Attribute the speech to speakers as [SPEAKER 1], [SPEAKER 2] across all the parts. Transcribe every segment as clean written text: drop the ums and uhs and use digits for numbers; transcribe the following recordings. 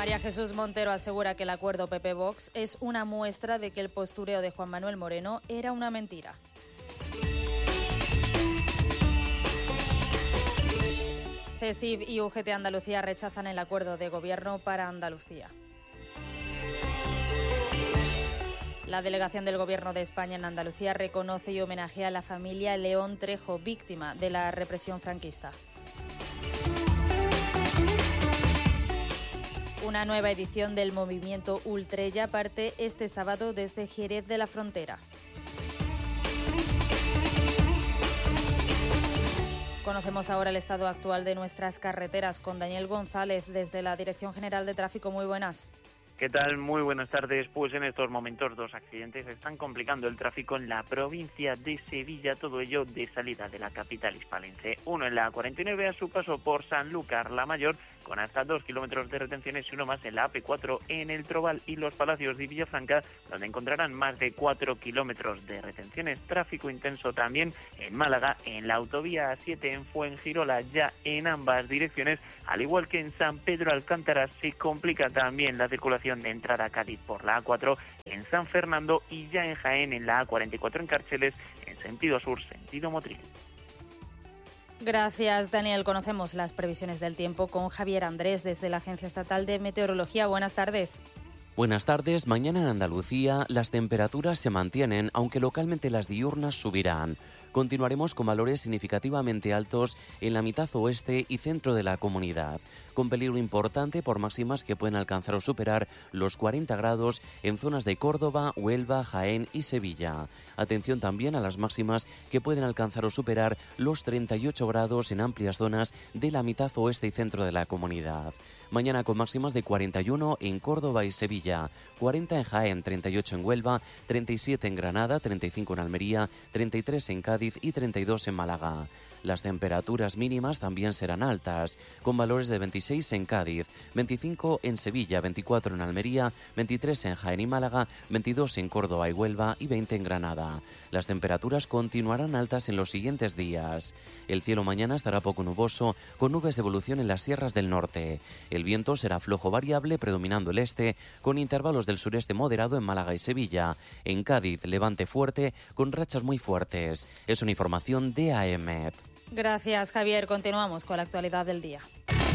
[SPEAKER 1] María Jesús Montero asegura que el acuerdo PP-Vox es una muestra de que el postureo de Juan Manuel Moreno era una mentira. CESIF y UGT Andalucía rechazan el acuerdo de gobierno para Andalucía. La delegación del Gobierno de España en Andalucía reconoce y homenajea a la familia León Trejo, víctima de la represión franquista. Una nueva edición del movimiento Ultrella parte este sábado desde Jerez de la Frontera. Conocemos ahora el estado actual de nuestras carreteras con Daniel González desde la Dirección General de Tráfico. Muy buenas.
[SPEAKER 2] ¿Qué tal? Muy buenas tardes. Pues en estos momentos 2 accidentes están complicando el tráfico en la provincia de Sevilla, todo ello de salida de la capital hispalense. Uno en la A49 a su paso por Sanlúcar la Mayor, con hasta 2 kilómetros de retenciones, y uno más en la AP4 en el Trobal y Los Palacios de Villafranca, donde encontrarán más de 4 kilómetros de retenciones. Tráfico intenso también en Málaga, en la autovía A7 en Fuengirola, ya en ambas direcciones, al igual que en San Pedro Alcántara. Se complica también la circulación de entrada a Cádiz por la A4 en San Fernando, y ya en Jaén en la A44 en Cárceles en sentido sur, sentido Motril.
[SPEAKER 1] Gracias, Daniel. Conocemos las previsiones del tiempo con Javier Andrés desde la Agencia Estatal de Meteorología. Buenas tardes.
[SPEAKER 3] Buenas tardes. Mañana en Andalucía las temperaturas se mantienen, aunque localmente las diurnas subirán. Continuaremos con valores significativamente altos en la mitad oeste y centro de la comunidad, con peligro importante por máximas que pueden alcanzar o superar los 40 grados en zonas de Córdoba, Huelva, Jaén y Sevilla. Atención también a las máximas que pueden alcanzar o superar los 38 grados en amplias zonas de la mitad oeste y centro de la comunidad. Mañana con máximas de 41 en Córdoba y Sevilla, 40 en Jaén, 38 en Huelva, 37 en Granada, 35 en Almería, 33 en Cádiz y 32 en Málaga. Las temperaturas mínimas también serán altas, con valores de 26 en Cádiz, 25 en Sevilla, 24 en Almería, 23 en Jaén y Málaga, 22 en Córdoba y Huelva y 20 en Granada. Las temperaturas continuarán altas en los siguientes días. El cielo mañana estará poco nuboso, con nubes de evolución en las sierras del norte. El viento será flojo variable, predominando el este, con intervalos del sureste moderado en Málaga y Sevilla. En Cádiz, levante fuerte, con rachas muy fuertes. Es una información de AEMET.
[SPEAKER 1] Gracias, Javier. Continuamos con la actualidad del día.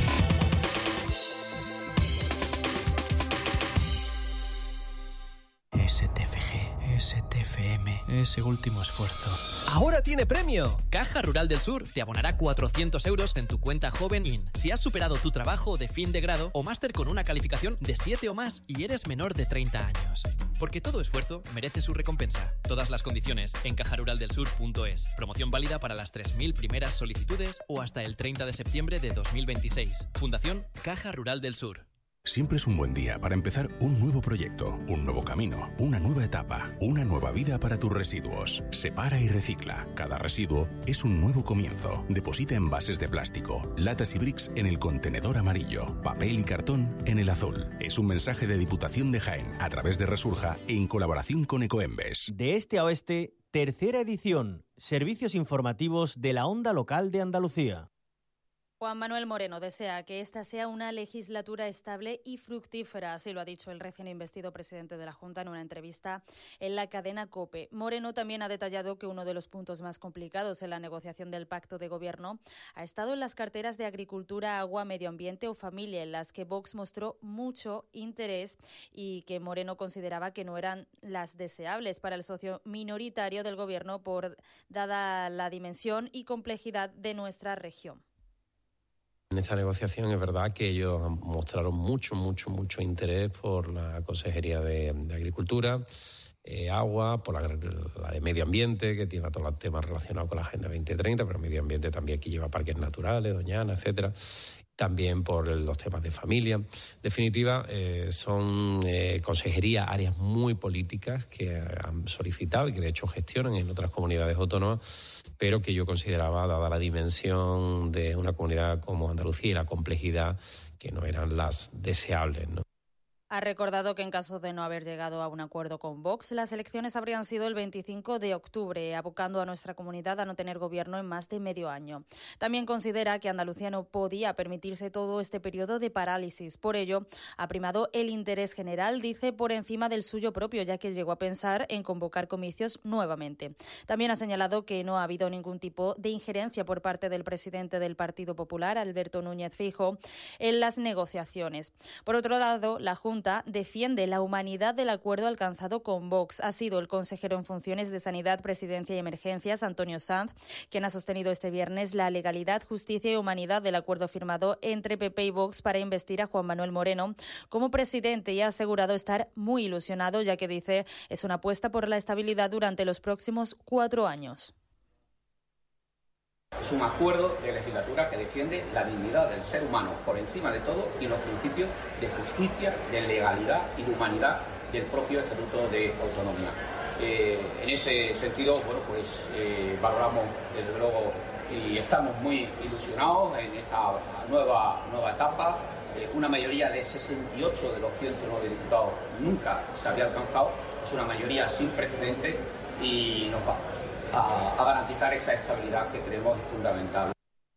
[SPEAKER 4] STFM, ese último esfuerzo.
[SPEAKER 5] ¡Ahora tiene premio! Caja Rural del Sur te abonará 400 euros en tu cuenta Joven IN si has superado tu trabajo de fin de grado o máster con una calificación de 7 o más y eres menor de 30 años. Porque todo esfuerzo merece su recompensa. Todas las condiciones en cajaruraldelsur.es. Promoción válida para las 3.000 primeras solicitudes o hasta el 30 de septiembre de 2026. Fundación Caja Rural del Sur.
[SPEAKER 6] Siempre es un buen día para empezar un nuevo proyecto, un nuevo camino, una nueva etapa, una nueva vida para tus residuos. Separa y recicla. Cada residuo es un nuevo comienzo. Deposita envases de plástico, latas y bricks en el contenedor amarillo, papel y cartón en el azul. Es un mensaje de Diputación de Jaén a través de Resurja en colaboración con Ecoembes.
[SPEAKER 7] De este a oeste, tercera edición. Servicios informativos de la Onda Local de Andalucía.
[SPEAKER 1] Juan Manuel Moreno desea que esta sea una legislatura estable y fructífera, así lo ha dicho el recién investido presidente de la Junta en una entrevista en la cadena COPE. Moreno también ha detallado que uno de los puntos más complicados en la negociación del pacto de gobierno ha estado en las carteras de Agricultura, Agua, Medio Ambiente o Familia, en las que Vox mostró mucho interés y que Moreno consideraba que no eran las deseables para el socio minoritario del gobierno dada la dimensión y complejidad de nuestra región.
[SPEAKER 8] En esta negociación es verdad que ellos mostraron mucho interés por la Consejería de Agricultura, Agua, por la de Medio Ambiente, que tiene todos los temas relacionados con la Agenda 2030, pero Medio Ambiente también aquí lleva parques naturales, Doñana, etcétera. También por los temas de familia. En definitiva, son consejerías, áreas muy políticas que han solicitado y que de hecho gestionan en otras comunidades autónomas, pero que yo consideraba, dada la dimensión de una comunidad como Andalucía y la complejidad, que no eran las deseables, ¿no?
[SPEAKER 1] Ha recordado que en caso de no haber llegado a un acuerdo con Vox, las elecciones habrían sido el 25 de octubre, abocando a nuestra comunidad a no tener gobierno en más de medio año. También considera que Andalucía no podía permitirse todo este periodo de parálisis. Por ello, ha primado el interés general, dice, por encima del suyo propio, ya que llegó a pensar en convocar comicios nuevamente. También ha señalado que no ha habido ningún tipo de injerencia por parte del presidente del Partido Popular, Alberto Núñez Feijóo, en las negociaciones. Por otro lado, la Junta defiende la humanidad del acuerdo alcanzado con Vox. Ha sido el consejero en funciones de Sanidad, Presidencia y Emergencias, Antonio Sanz, quien ha sostenido este viernes la legalidad, justicia y humanidad del acuerdo firmado entre PP y Vox para investir a Juan Manuel Moreno como presidente, y ha asegurado estar muy ilusionado, ya que dice es una apuesta por la estabilidad durante los próximos 4 años.
[SPEAKER 9] Es un acuerdo de legislatura que defiende la dignidad del ser humano por encima de todo y los principios de justicia, de legalidad y de humanidad del propio Estatuto de Autonomía. En ese sentido, valoramos desde luego y estamos muy ilusionados en esta nueva etapa. Una mayoría de 68 de los 109 diputados nunca se había alcanzado. Es una mayoría sin precedentes y nos va a garantizar esa estabilidad que creemos es fundamental.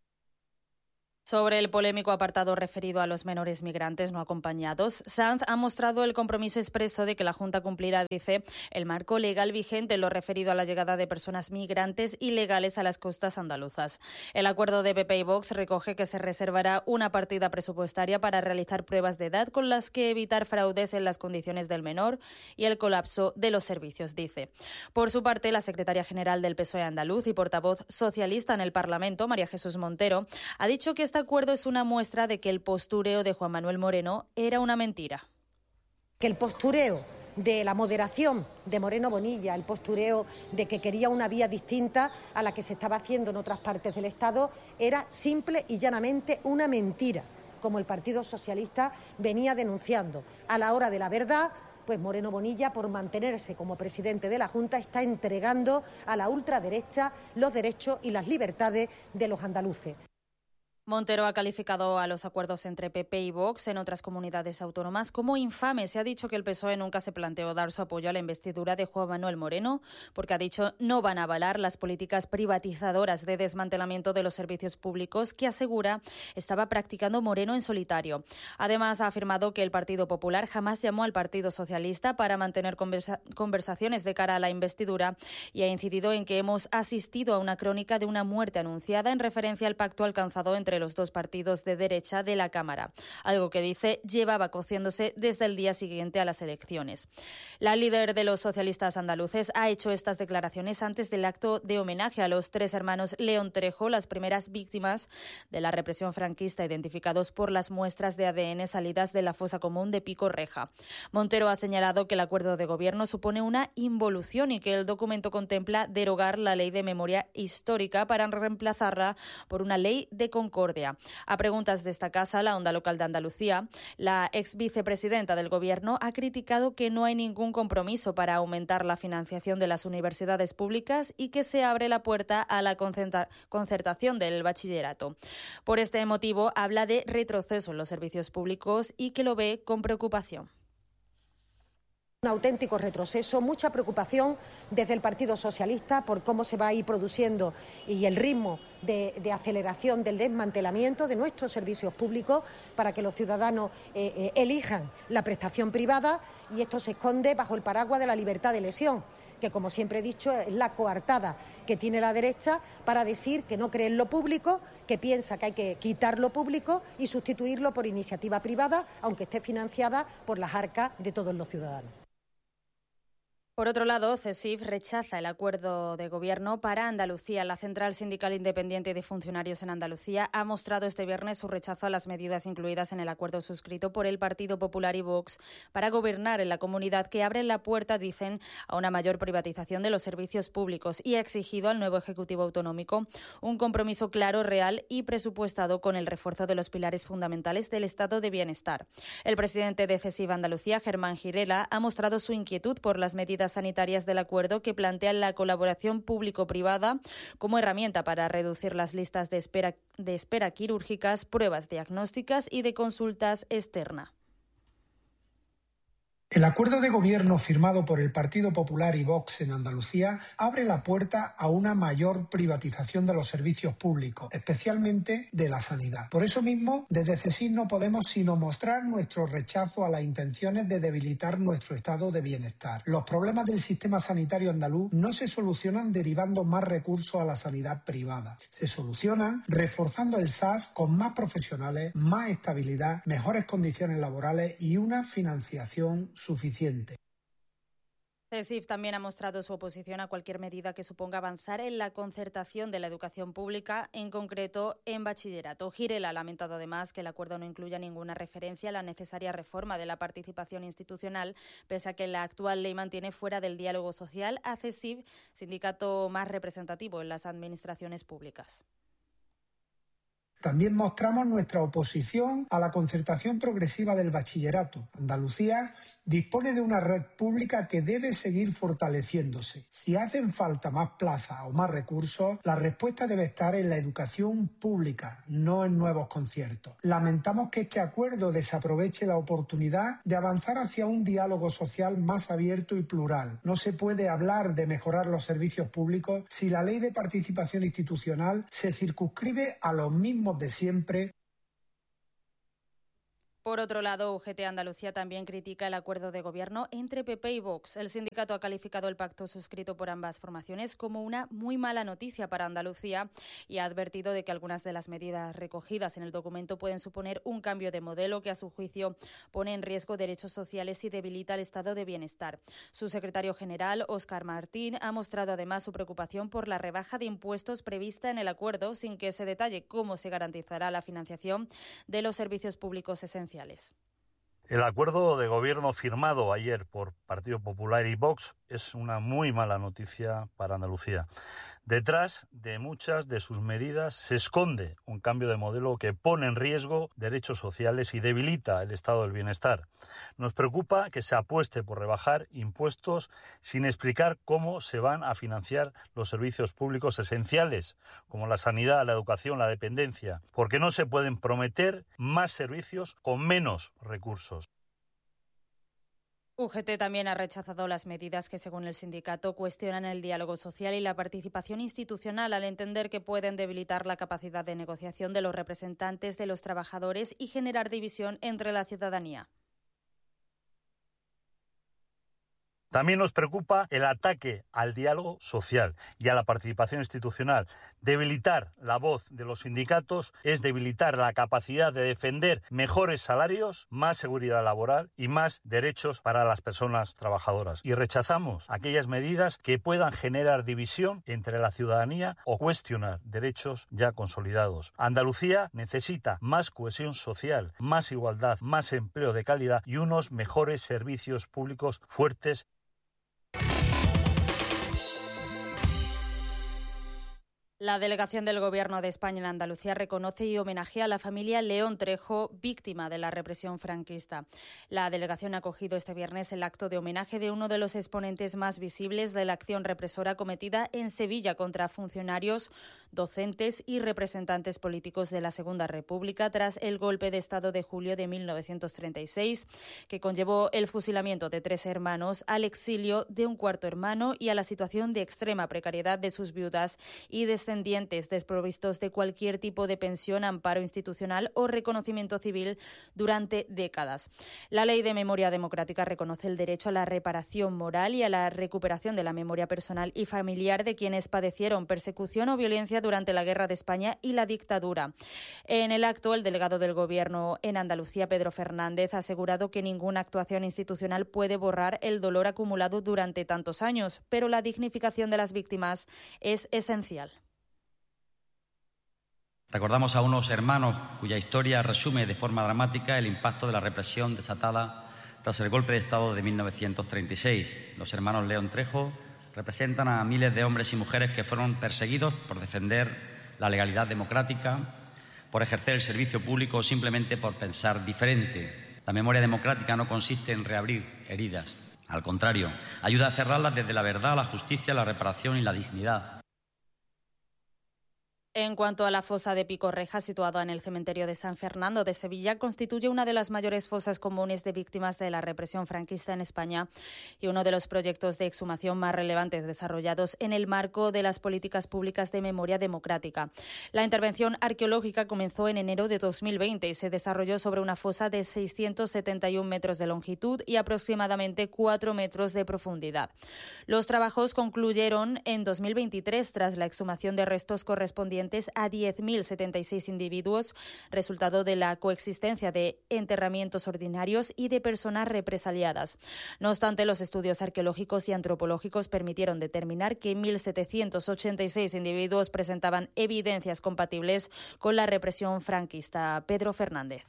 [SPEAKER 1] Sobre el polémico apartado referido a los menores migrantes no acompañados, Sanz ha mostrado el compromiso expreso de que la Junta cumplirá, dice, el marco legal vigente en lo referido a la llegada de personas migrantes ilegales a las costas andaluzas. El acuerdo de PP y Vox recoge que se reservará una partida presupuestaria para realizar pruebas de edad con las que evitar fraudes en las condiciones del menor y el colapso de los servicios, dice. Por su parte, la secretaria general del PSOE andaluz y portavoz socialista en el Parlamento, María Jesús Montero, ha dicho que este acuerdo es una muestra de que el postureo de Juan Manuel Moreno era una mentira.
[SPEAKER 10] Que el postureo de la moderación de Moreno Bonilla, el postureo de que quería una vía distinta a la que se estaba haciendo en otras partes del Estado, era simple y llanamente una mentira, como el Partido Socialista venía denunciando. A la hora de la verdad, pues Moreno Bonilla, por mantenerse como presidente de la Junta, está entregando a la ultraderecha los derechos y las libertades de los andaluces.
[SPEAKER 1] Montero ha calificado a los acuerdos entre PP y Vox en otras comunidades autónomas como infames. Se ha dicho que el PSOE nunca se planteó dar su apoyo a la investidura de Juan Manuel Moreno, porque ha dicho no van a avalar las políticas privatizadoras de desmantelamiento de los servicios públicos que asegura estaba practicando Moreno en solitario. Además, ha afirmado que el Partido Popular jamás llamó al Partido Socialista para mantener conversaciones de cara a la investidura y ha incidido en que hemos asistido a una crónica de una muerte anunciada en referencia al pacto alcanzado entre los dos partidos de derecha de la Cámara, algo que dice llevaba cociéndose desde el día siguiente a las elecciones. La líder de los socialistas andaluces ha hecho estas declaraciones antes del acto de homenaje a los 3 hermanos León Trejo, las primeras víctimas de la represión franquista, identificados por las muestras de ADN salidas de la fosa común de Pico Reja. Montero ha señalado que el acuerdo de gobierno supone una involución y que el documento contempla derogar la ley de memoria histórica para reemplazarla por una ley de concordia. A preguntas de esta casa, la Onda Local de Andalucía, la ex vicepresidenta del Gobierno ha criticado que no hay ningún compromiso para aumentar la financiación de las universidades públicas y que se abre la puerta a la concertación del bachillerato. Por este motivo, habla de retroceso en los servicios públicos y que lo ve con preocupación.
[SPEAKER 10] Un auténtico retroceso, mucha preocupación desde el Partido Socialista por cómo se va a ir produciendo y el ritmo de aceleración del desmantelamiento de nuestros servicios públicos para que los ciudadanos elijan la prestación privada, y esto se esconde bajo el paraguas de la libertad de elección, que, como siempre he dicho, es la coartada que tiene la derecha para decir que no cree en lo público, que piensa que hay que quitar lo público y sustituirlo por iniciativa privada, aunque esté financiada por las arcas de todos los ciudadanos.
[SPEAKER 1] Por otro lado, CESIF rechaza el acuerdo de gobierno para Andalucía. La Central Sindical Independiente de Funcionarios en Andalucía ha mostrado este viernes su rechazo a las medidas incluidas en el acuerdo suscrito por el Partido Popular y Vox para gobernar en la comunidad, que abren la puerta, dicen, a una mayor privatización de los servicios públicos, y ha exigido al nuevo Ejecutivo Autonómico un compromiso claro, real y presupuestado con el refuerzo de los pilares fundamentales del estado de bienestar. El presidente de CESIF Andalucía, Germán Girela, ha mostrado su inquietud por las medidas sanitarias del acuerdo que plantean la colaboración público-privada como herramienta para reducir las listas de espera quirúrgicas, pruebas diagnósticas y de consultas externas.
[SPEAKER 11] El acuerdo de gobierno firmado por el Partido Popular y Vox en Andalucía abre la puerta a una mayor privatización de los servicios públicos, especialmente de la sanidad. Por eso mismo, desde CSIC no podemos sino mostrar nuestro rechazo a las intenciones de debilitar nuestro estado de bienestar. Los problemas del sistema sanitario andaluz no se solucionan derivando más recursos a la sanidad privada. Se solucionan reforzando el SAS con más profesionales, más estabilidad, mejores condiciones laborales y una financiación suficiente.
[SPEAKER 1] CSIC también ha mostrado su oposición a cualquier medida que suponga avanzar en la concertación de la educación pública, en concreto en bachillerato. Girel ha lamentado además que el acuerdo no incluya ninguna referencia a la necesaria reforma de la participación institucional, pese a que la actual ley mantiene fuera del diálogo social a CSIC, sindicato más representativo en las administraciones públicas.
[SPEAKER 11] También mostramos nuestra oposición a la concertación progresiva del bachillerato. Andalucía dispone de una red pública que debe seguir fortaleciéndose. Si hacen falta más plazas o más recursos, la respuesta debe estar en la educación pública, no en nuevos conciertos. Lamentamos que este acuerdo desaproveche la oportunidad de avanzar hacia un diálogo social más abierto y plural. No se puede hablar de mejorar los servicios públicos si la ley de participación institucional se circunscribe a los mismos de siempre.
[SPEAKER 1] Por otro lado, UGT Andalucía también critica el acuerdo de gobierno entre PP y Vox. El sindicato ha calificado el pacto suscrito por ambas formaciones como una muy mala noticia para Andalucía y ha advertido de que algunas de las medidas recogidas en el documento pueden suponer un cambio de modelo que, a su juicio, pone en riesgo derechos sociales y debilita el estado de bienestar. Su secretario general, Óscar Martín, ha mostrado además su preocupación por la rebaja de impuestos prevista en el acuerdo, sin que se detalle cómo se garantizará la financiación de los servicios públicos esenciales.
[SPEAKER 12] El acuerdo de gobierno firmado ayer por Partido Popular y Vox es una muy mala noticia para Andalucía. Detrás de muchas de sus medidas se esconde un cambio de modelo que pone en riesgo derechos sociales y debilita el estado del bienestar. Nos preocupa que se apueste por rebajar impuestos sin explicar cómo se van a financiar los servicios públicos esenciales, como la sanidad, la educación, la dependencia, porque no se pueden prometer más servicios con menos recursos.
[SPEAKER 1] UGT también ha rechazado las medidas que, según el sindicato, cuestionan el diálogo social y la participación institucional al entender que pueden debilitar la capacidad de negociación de los representantes de los trabajadores y generar división entre la ciudadanía.
[SPEAKER 12] También nos preocupa el ataque al diálogo social y a la participación institucional. Debilitar la voz de los sindicatos es debilitar la capacidad de defender mejores salarios, más seguridad laboral y más derechos para las personas trabajadoras. Y rechazamos aquellas medidas que puedan generar división entre la ciudadanía o cuestionar derechos ya consolidados. Andalucía necesita más cohesión social, más igualdad, más empleo de calidad y unos mejores servicios públicos fuertes.
[SPEAKER 1] La delegación del Gobierno de España en Andalucía reconoce y homenajea a la familia León Trejo, víctima de la represión franquista. La delegación ha acogido este viernes el acto de homenaje de uno de los exponentes más visibles de la acción represora cometida en Sevilla contra funcionarios, docentes y representantes políticos de la Segunda República tras el golpe de Estado de julio de 1936, que conllevó el fusilamiento de 3 hermanos, al exilio de un cuarto hermano y a la situación de extrema precariedad de sus viudas y descendientes desprovistos de cualquier tipo de pensión, amparo institucional o reconocimiento civil durante décadas. La Ley de Memoria Democrática reconoce el derecho a la reparación moral y a la recuperación de la memoria personal y familiar de quienes padecieron persecución o violencia durante la Guerra de España y la dictadura. En el acto, el delegado del Gobierno en Andalucía, Pedro Fernández, ha asegurado que ninguna actuación institucional puede borrar el dolor acumulado durante tantos años, pero la dignificación de las víctimas es esencial.
[SPEAKER 13] Recordamos a unos hermanos cuya historia resume de forma dramática el impacto de la represión desatada tras el golpe de Estado de 1936. Los hermanos León Trejo representan a miles de hombres y mujeres que fueron perseguidos por defender la legalidad democrática, por ejercer el servicio público o simplemente por pensar diferente. La memoria democrática no consiste en reabrir heridas. Al contrario, ayuda a cerrarlas desde la verdad, la justicia, la reparación y la dignidad.
[SPEAKER 1] En cuanto a la fosa de Picorreja, situada en el cementerio de San Fernando de Sevilla, constituye una de las mayores fosas comunes de víctimas de la represión franquista en España y uno de los proyectos de exhumación más relevantes desarrollados en el marco de las políticas públicas de memoria democrática. La intervención arqueológica comenzó en enero de 2020 y se desarrolló sobre una fosa de 671 metros de longitud y aproximadamente 4 metros de profundidad. Los trabajos concluyeron en 2023 tras la exhumación de restos correspondientes a 10.076 individuos, resultado de la coexistencia de enterramientos ordinarios y de personas represaliadas. No obstante, los estudios arqueológicos y antropológicos permitieron determinar que 1.786 individuos presentaban evidencias compatibles con la represión franquista. Pedro Fernández.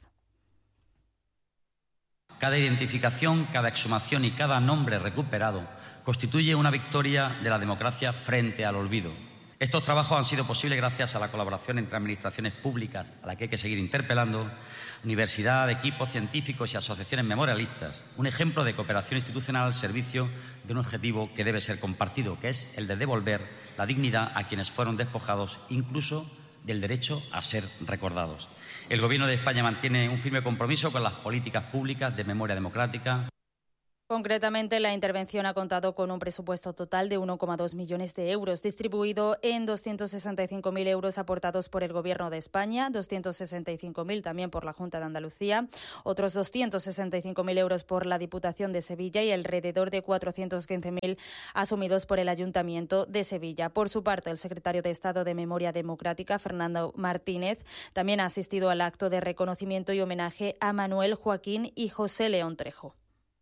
[SPEAKER 13] Cada identificación, cada exhumación y cada nombre recuperado constituye una victoria de la democracia frente al olvido. Estos trabajos han sido posibles gracias a la colaboración entre administraciones públicas, a la que hay que seguir interpelando, universidad, equipos científicos y asociaciones memorialistas. Un ejemplo de cooperación institucional al servicio de un objetivo que debe ser compartido, que es el de devolver la dignidad a quienes fueron despojados, incluso del derecho a ser recordados. El Gobierno de España mantiene un firme compromiso con las políticas públicas de memoria democrática.
[SPEAKER 1] Concretamente, la intervención ha contado con un presupuesto total de 1,2 millones de euros, distribuido en 265.000 euros aportados por el Gobierno de España, 265.000 también por la Junta de Andalucía, otros 265.000 euros por la Diputación de Sevilla y alrededor de 415.000 asumidos por el Ayuntamiento de Sevilla. Por su parte, el secretario de Estado de Memoria Democrática, Fernando Martínez, también ha asistido al acto de reconocimiento y homenaje a Manuel, Joaquín y José León Trejo.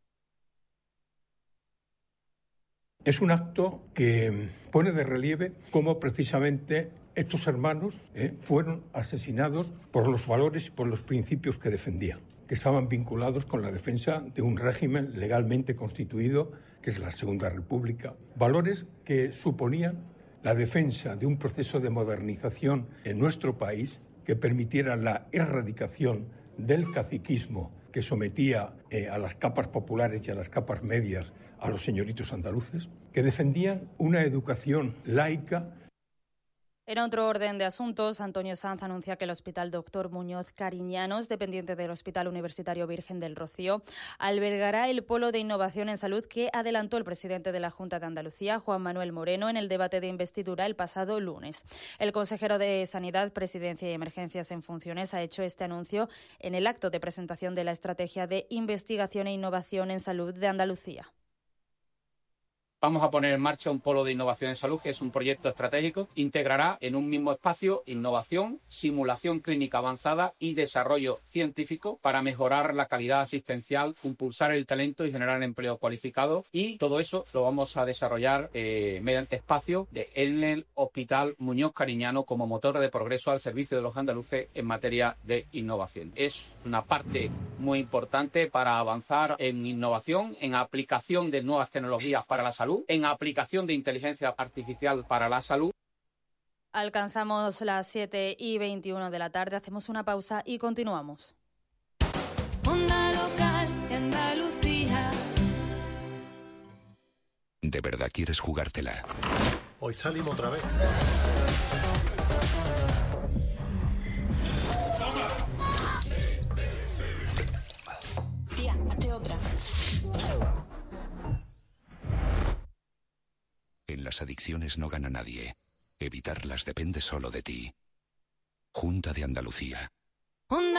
[SPEAKER 14] Es un acto que pone de relieve cómo precisamente estos hermanos fueron asesinados por los valores y por los principios que defendían, que estaban vinculados con la defensa de un régimen legalmente constituido, que es la Segunda República. Valores que suponían la defensa de un proceso de modernización en nuestro país que permitiera la erradicación del caciquismo que sometía a las capas populares y a las capas medias a los señoritos andaluces, que defendían una educación laica.
[SPEAKER 1] En otro orden de asuntos, Antonio Sanz anuncia que el Hospital Dr. Muñoz Cariñanos, dependiente del Hospital Universitario Virgen del Rocío, albergará el polo de innovación en salud que adelantó el presidente de la Junta de Andalucía, Juan Manuel Moreno, en el debate de investidura el pasado lunes. El consejero de Sanidad, Presidencia y Emergencias en funciones ha hecho este anuncio en el acto de presentación de la Estrategia de Investigación e Innovación en Salud de Andalucía.
[SPEAKER 9] Vamos a poner en marcha un polo de innovación en salud, que es un proyecto estratégico. Integrará en un mismo espacio innovación, simulación clínica avanzada y desarrollo científico para mejorar la calidad asistencial, impulsar el talento y generar empleo cualificado. Y todo eso lo vamos a desarrollar mediante espacio en el Hospital Muñoz Cariñano como motor de progreso al servicio de los andaluces en materia de innovación. Es una parte muy importante para avanzar en innovación, en aplicación de nuevas tecnologías para la salud, en aplicación de inteligencia artificial para la salud.
[SPEAKER 1] Alcanzamos las 7:21 de la tarde, hacemos una pausa y continuamos.
[SPEAKER 15] Onda Local de Andalucía.
[SPEAKER 6] ¿De verdad quieres jugártela?
[SPEAKER 16] Hoy salimos otra vez.
[SPEAKER 15] Tía, hazte otra.
[SPEAKER 6] En las adicciones no gana nadie. Evitarlas depende solo de ti. Junta de Andalucía.
[SPEAKER 15] Onda